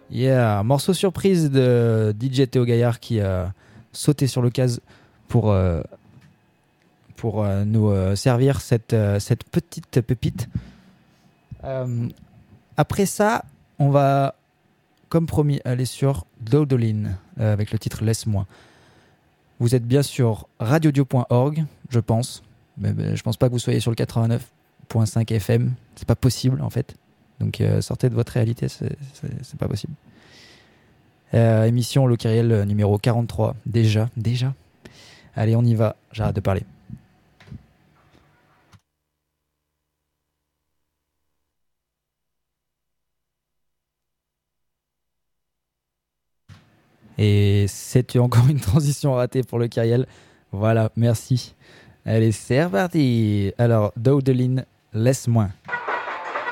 Yeah, morceau surprise de DJ Théo Gaillard qui a sauté sur l'occasion pour, nous servir cette petite pépite. Après ça, on va, comme promis, aller sur Dowdolin avec le titre Laisse-moi. Vous êtes bien sur radiodio.org, je pense. Mais je pense pas que vous soyez sur le 89.5 FM. C'est pas possible en fait. Donc sortez de votre réalité, c'est pas possible. Émission Le Kyriel numéro 43. Déjà. Allez, on y va. J'arrête de parler. Et c'est encore une transition ratée pour le Kyriel. Voilà, merci. Allez, c'est reparti. Alors, Dowdolin, laisse-moi.